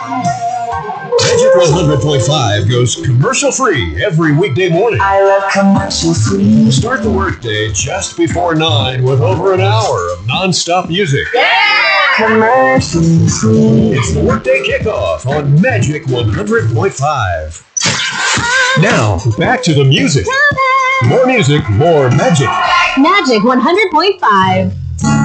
Magic 100.5 goes commercial-free every weekday morning. I love commercial-free. Start the workday just before 9 with over an hour of non-stop music. Commercial-free. It's the workday kickoff on Magic 100.5. Now, back to the music. More music, more magic. Magic 100.5.